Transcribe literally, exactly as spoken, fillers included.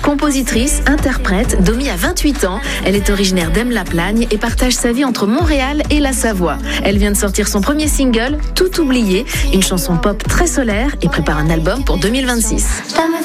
Compositrice, interprète, Domi a vingt-huit ans. Elle est originaire d'Aime-la-Plagne et partage sa vie entre Montréal et la Savoie. Elle vient de sortir son premier single, Tout oublié, une chanson pop très solaire et prépare un album pour deux mille vingt-six.